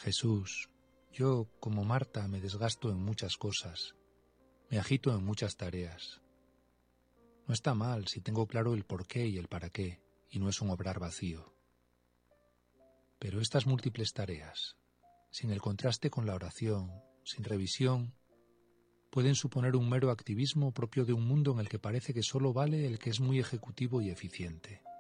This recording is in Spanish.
Jesús, yo, como Marta, me desgasto en muchas cosas, me agito en muchas tareas. No está mal si tengo claro el por qué y el para qué, y no es un obrar vacío. Pero estas múltiples tareas, sin el contraste con la oración, sin revisión, pueden suponer un mero activismo propio de un mundo en el que parece que solo vale el que es muy ejecutivo y eficiente.